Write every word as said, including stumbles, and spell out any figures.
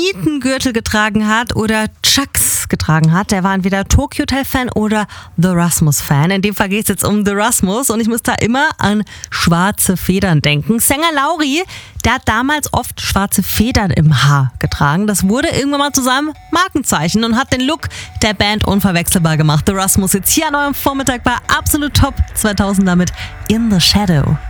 Nietengürtel getragen hat oder Chucks getragen hat, der war entweder Tokyo Hotel-Fan oder The Rasmus-Fan. In dem Fall geht es jetzt um The Rasmus und ich muss da immer an schwarze Federn denken. Sänger Lauri, der hat damals oft schwarze Federn im Haar getragen. Das wurde irgendwann mal zu seinem Markenzeichen und hat den Look der Band unverwechselbar gemacht. The Rasmus jetzt hier an eurem Vormittag bei Absolut Top zweitausend damit In the Shadow.